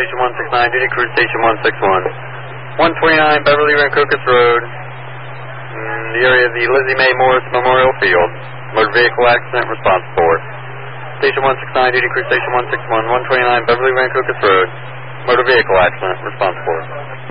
Station 169, duty crew Station 161. 129 Beverly Rancocas Road, the area of the Lizzie Mae Morris Memorial Field. Motor vehicle accident, response 4. Station 169, duty crew Station 161, 129 Beverly Rancocas Road, motor vehicle accident, response 4.